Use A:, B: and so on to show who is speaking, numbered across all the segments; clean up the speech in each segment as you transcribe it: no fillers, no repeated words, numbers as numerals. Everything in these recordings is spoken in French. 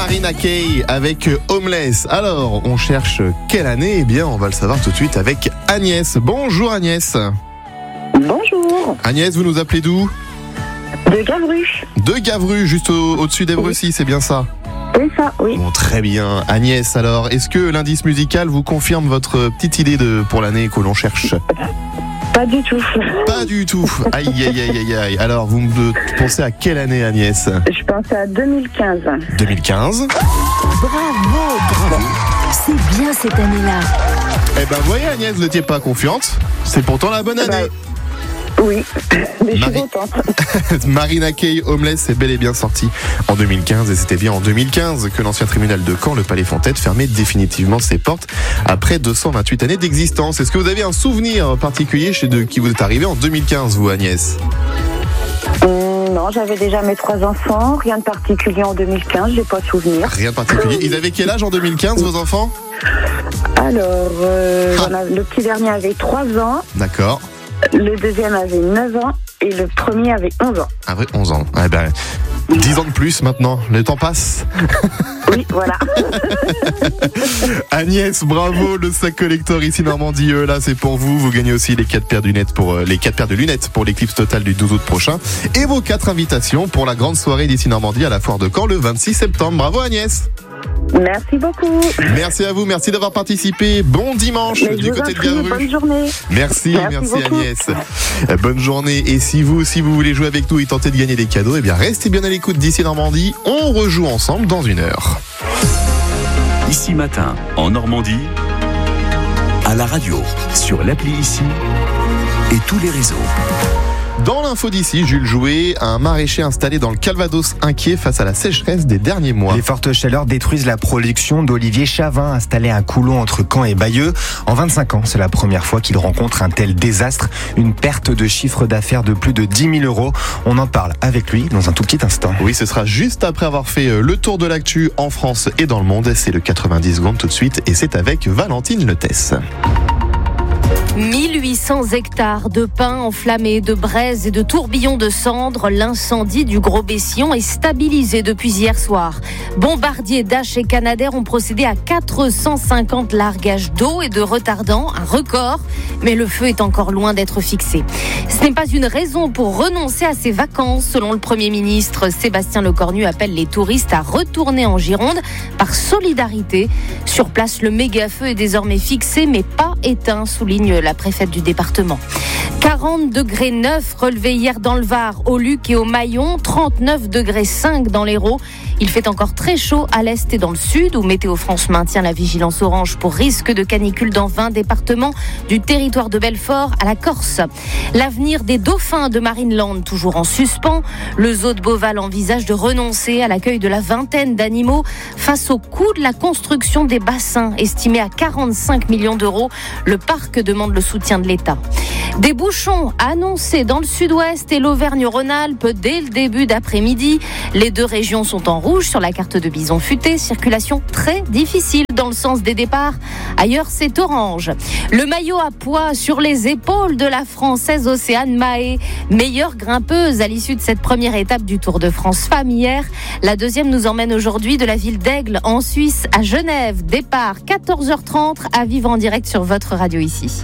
A: Marina Kaye avec Homeless. Alors, on cherche quelle année ? Eh bien, on va le savoir tout de suite avec Agnès. Bonjour Agnès.
B: Bonjour.
A: Agnès, vous nous appelez d'où ?
B: De Gavru.
A: De Gavru, juste au-dessus d'Evrecy, c'est bien ça ?
B: C'est ça, oui.
A: Bon, très bien. Agnès, alors, est-ce que l'indice musical vous confirme votre petite idée pour l'année que l'on cherche ?
B: Pas du tout.
A: Pas du tout. Aïe, aïe, aïe, aïe, aïe. Alors, vous pensez à quelle année, Agnès ?
B: Je pense à 2015.
A: 2015.
C: Bravo. C'est bien cette année-là.
A: Eh ben, vous voyez, Agnès, vous n'étiez pas confiante. C'est pourtant la bonne année.
B: Oui, mais je suis contente.
A: Marina Kaye, Homeless, c'est bel et bien sorti en 2015 et c'était bien en 2015 que l'ancien tribunal de Caen, le Palais Fontaine, fermait définitivement ses portes après 228 années d'existence. Est-ce que vous avez un souvenir particulier qui vous est arrivé en 2015, vous, Agnès ?
B: Non, j'avais déjà mes 3 enfants, rien de particulier en 2015, j'ai pas de souvenir.
A: Rien de particulier. Ils avaient quel âge en 2015, vos enfants ?
B: Alors, le petit dernier avait 3 ans.
A: D'accord.
B: Le deuxième avait 9 ans et le premier avait 11 ans.
A: Ah oui, 11 ans. Eh ben, 10 ans de plus maintenant, le temps passe.
B: Oui, voilà.
A: Agnès, bravo, le sac collector ici Normandie, là c'est pour vous. Vous gagnez aussi les 4 paires de lunettes pour l'éclipse totale du 12 août prochain et vos 4 invitations pour la grande soirée d'ici Normandie à la foire de Caen le 26 septembre. Bravo Agnès.
B: Merci beaucoup.
A: Merci à vous, merci d'avoir participé. Bon dimanche du côté de Gavru.
B: Bonne journée.
A: Merci Agnès. Bonne journée. Et si vous voulez jouer avec nous et tenter de gagner des cadeaux, eh bien restez bien à l'écoute d'ici Normandie. On rejoue ensemble dans 1 heure.
D: Ici Matin, en Normandie, à la radio, sur l'appli Ici et tous les réseaux.
A: Dans l'info d'ici, Jules Jouet, un maraîcher installé dans le Calvados inquiet face à la sécheresse des derniers mois.
E: Les fortes chaleurs détruisent la production d'Olivier Chavin, installé à Coulon entre Caen et Bayeux. En 25 ans, c'est la première fois qu'il rencontre un tel désastre, une perte de chiffre d'affaires de plus de 10 000 euros. On en parle avec lui dans un tout petit instant.
A: Oui, ce sera juste après avoir fait le tour de l'actu en France et dans le monde. C'est le 90 secondes tout de suite et c'est avec Valentine Letès.
C: 1800 hectares de pins enflammés, de braises et de tourbillons de cendres. L'incendie du Gros Bessillon est stabilisé depuis hier soir. Bombardier, Dash et Canadair ont procédé à 450 largages d'eau et de retardants, un record. Mais le feu est encore loin d'être fixé. Ce n'est pas une raison pour renoncer à ses vacances. Selon le Premier ministre, Sébastien Lecornu appelle les touristes à retourner en Gironde par solidarité. Sur place, le méga-feu est désormais fixé mais pas éteint, souligne la préfète du département. 40 degrés 9 relevés hier dans le Var, au Luc et au Maillon, 39 degrés 5 dans l'Hérault. Il fait encore très chaud à l'est et dans le sud, où Météo France maintient la vigilance orange pour risque de canicule dans 20 départements, du territoire de Belfort à la Corse. L'avenir des dauphins de Marineland, toujours en suspens. Le zoo de Beauval envisage de renoncer à l'accueil de la vingtaine d'animaux face au coût de la construction des bassins, estimé à 45 millions d'euros. Le parc demande le soutien de l'État. Des bouchons annoncés dans le sud-ouest et l'Auvergne-Rhône-Alpes dès le début d'après-midi. Les 2 régions sont en rouge sur la carte de Bison Futé. Circulation très difficile dans le sens des départs. Ailleurs, c'est orange. Le maillot à poids sur les épaules de la Française Océane Mahé. Meilleure grimpeuse à l'issue de cette première étape du Tour de France Femmes hier. La deuxième nous emmène aujourd'hui de la ville d'Aigle en Suisse à Genève. Départ 14h30 à vivre en direct sur votre radio ici.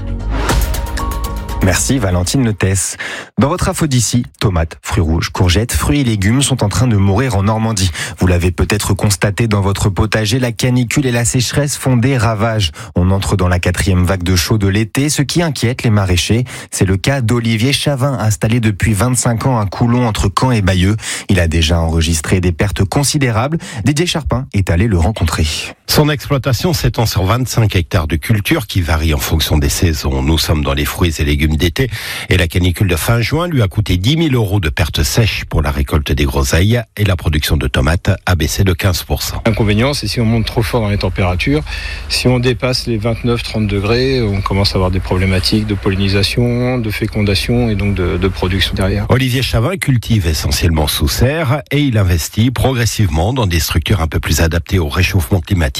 E: Merci Valentine Letès. Dans votre info d'ici, tomates, fruits rouges, courgettes, fruits et légumes sont en train de mourir en Normandie. Vous l'avez peut-être constaté dans votre potager, la canicule et la sécheresse font des ravages. On entre dans la 4e vague de chaud de l'été, ce qui inquiète les maraîchers. C'est le cas d'Olivier Chavin, installé depuis 25 ans à Coulon entre Caen et Bayeux. Il a déjà enregistré des pertes considérables. Didier Charpin est allé le rencontrer.
F: Son exploitation s'étend sur 25 hectares de culture qui varient en fonction des saisons. Nous sommes dans les fruits et légumes d'été et la canicule de fin juin lui a coûté 10 000 euros de pertes sèches pour la récolte des groseilles et la production de tomates a baissé de 15%.
G: L'inconvénient, c'est si on monte trop fort dans les températures, si on dépasse les 29-30 degrés, on commence à avoir des problématiques de pollinisation, de fécondation et donc de production derrière.
F: Olivier Chavin cultive essentiellement sous serre et il investit progressivement dans des structures un peu plus adaptées au réchauffement climatique.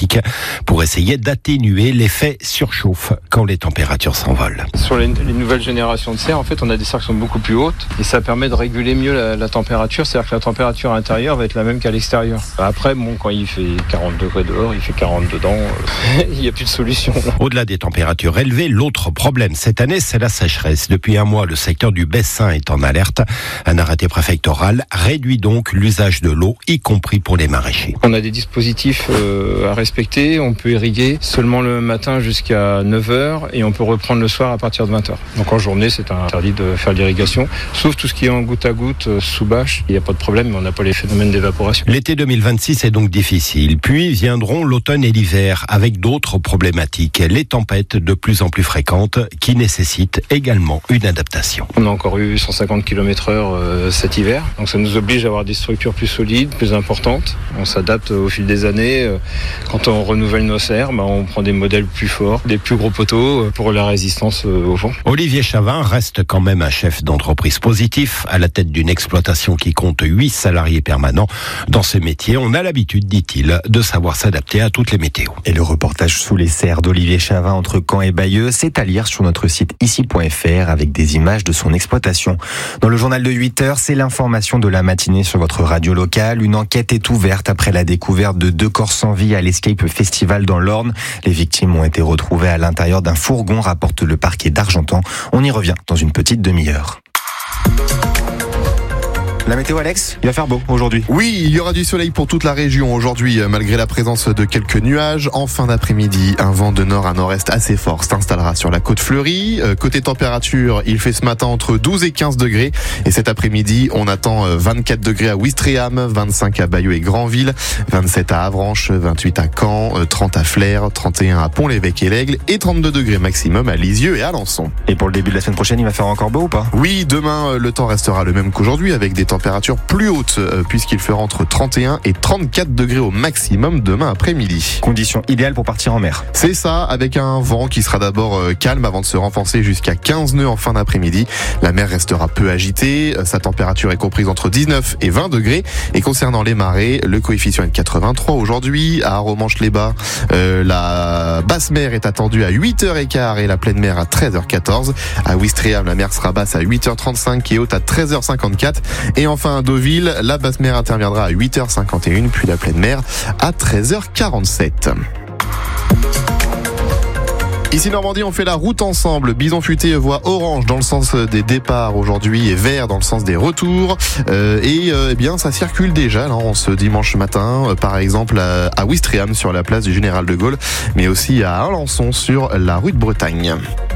F: climatiques pour essayer d'atténuer l'effet surchauffe quand les températures s'envolent.
G: Sur les nouvelles générations de serres, en fait, on a des serres qui sont beaucoup plus hautes et ça permet de réguler mieux la température. C'est-à-dire que la température intérieure va être la même qu'à l'extérieur. Après, quand il fait 40 degrés dehors, il fait 40 dedans, il n'y a plus de solution.
F: Au-delà des températures élevées, l'autre problème cette année, c'est la sécheresse. Depuis un mois, le secteur du Bessin est en alerte. Un arrêté préfectoral réduit donc l'usage de l'eau, y compris pour les maraîchers.
G: On a des dispositifs à respecter. On peut irriguer seulement le matin jusqu'à 9h et on peut reprendre le soir à partir de 20h. Donc en journée, c'est interdit de faire l'irrigation, sauf tout ce qui est en goutte à goutte, sous bâche. Il n'y a pas de problème, mais on n'a pas les phénomènes d'évaporation.
F: L'été 2026 est donc difficile. Puis viendront l'automne et l'hiver avec d'autres problématiques. Les tempêtes de plus en plus fréquentes qui nécessitent également une adaptation.
G: On a encore eu 150 km/h cet hiver. Donc ça nous oblige à avoir des structures plus solides, plus importantes. On s'adapte au fil des années. Quand on renouvelle nos serres, on prend des modèles plus forts, des plus gros poteaux pour la résistance au vent.
F: Olivier Chavin reste quand même un chef d'entreprise positif à la tête d'une exploitation qui compte 8 salariés permanents. Dans ce métier, on a l'habitude, dit-il, de savoir s'adapter à toutes les météos.
E: Et le reportage sous les serres d'Olivier Chavin entre Caen et Bayeux, c'est à lire sur notre site ici.fr avec des images de son exploitation. Dans le journal de 8h, c'est l'information de la matinée sur votre radio locale. Une enquête est ouverte après la découverte de 2 corps sans vie à l'Escape Festival dans l'Orne. Les victimes ont été retrouvées à l'intérieur d'un fourgon, rapporte le parquet d'Argentan. On y revient dans une petite demi-heure. La météo, Alex, il va faire beau aujourd'hui.
A: Oui, il y aura du soleil pour toute la région aujourd'hui, malgré la présence de quelques nuages. En fin d'après-midi, un vent de nord à nord-est assez fort s'installera sur la côte fleurie. Côté température, il fait ce matin entre 12 et 15 degrés. Et cet après-midi, on attend 24 degrés à Ouistreham, 25 à Bayeux et Granville, 27 à Avranches, 28 à Caen, 30 à Flers, 31 à Pont-l'Évêque et l'Aigle et 32 degrés maximum à Lisieux et Alençon.
E: Et pour le début de la semaine prochaine, il va faire encore beau ou pas ?
A: Oui, demain, le temps restera le même qu'aujourd'hui avec des températures plus hautes puisqu'il fera entre 31 et 34 degrés au maximum demain après-midi.
E: Conditions idéales pour partir en mer.
A: C'est ça, avec un vent qui sera d'abord calme avant de se renforcer jusqu'à 15 nœuds en fin d'après-midi. La mer restera peu agitée, sa température est comprise entre 19 et 20 degrés. Et concernant les marées, le coefficient est de 83 aujourd'hui. À Romanche-les-Bas, la basse mer est attendue à 8h15 et la pleine mer à 13h14. À Ouistreham, la mer sera basse à 8h35 et haute à 13h54. Et enfin à Deauville, la basse mer interviendra à 8h51 puis la pleine mer à 13h47. Ici Normandie, on fait la route ensemble. Bison Futé voit orange dans le sens des départs aujourd'hui et vert dans le sens des retours. Eh bien, ça circule déjà là, en ce dimanche matin, par exemple à Ouistreham sur la place du Général de Gaulle, mais aussi à Alençon sur la rue de Bretagne.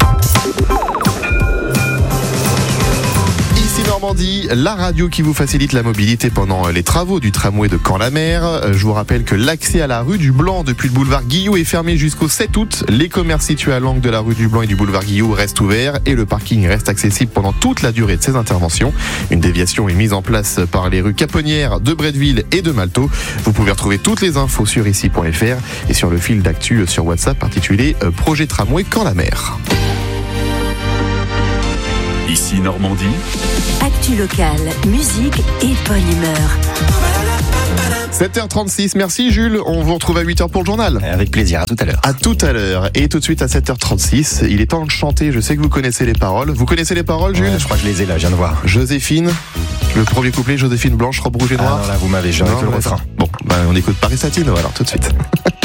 A: Normandie, la radio qui vous facilite la mobilité pendant les travaux du tramway de Caen-la-Mer. Je vous rappelle que l'accès à la rue du Blanc depuis le boulevard Guillot est fermé jusqu'au 7 août. Les commerces situés à l'angle de la rue du Blanc et du boulevard Guillot restent ouverts et le parking reste accessible pendant toute la durée de ces interventions. Une déviation est mise en place par les rues Caponnières, de Bretteville et de Malteau. Vous pouvez retrouver toutes les infos sur ici.fr et sur le fil d'actu sur WhatsApp intitulé Projet Tramway Caen-la-Mer.
D: Ici Normandie.
H: Actu locale, musique et bonne humeur.
A: 7h36, merci Jules, on vous retrouve à 8h pour le journal.
E: Avec plaisir, à tout à l'heure.
A: À tout à l'heure, et tout de suite à 7h36, il est temps de chanter, je sais que vous connaissez les paroles. Vous connaissez les paroles Jules ?
E: Je crois que je les ai là, je viens de voir.
A: Joséphine, le premier couplet, Joséphine blanche, robe rouge et noire.
E: Ah non, là vous m'avez jamais fait le refrain.
A: Bon, on écoute Paris Satino alors tout de suite.